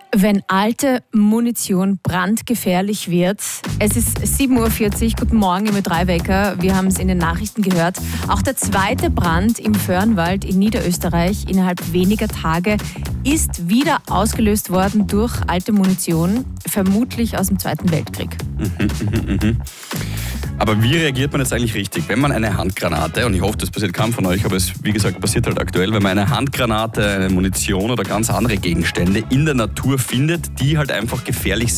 Wenn alte Munition brandgefährlich wird. Es ist 7.40 Uhr. Guten Morgen, im Ö3 Wecker. Wir haben es in den Nachrichten gehört. Auch der zweite Brand im Föhrenwald in Niederösterreich innerhalb weniger Tage ist wieder ausgelöst worden durch alte Munition, vermutlich aus dem Zweiten Weltkrieg. Aber wie reagiert man jetzt eigentlich richtig, wenn man eine Handgranate, und ich hoffe, das passiert keinem von euch, aber es, wie gesagt, passiert halt aktuell, wenn man eine Handgranate, eine Munition oder ganz andere Gegenstände in der Natur findet, die halt einfach gefährlich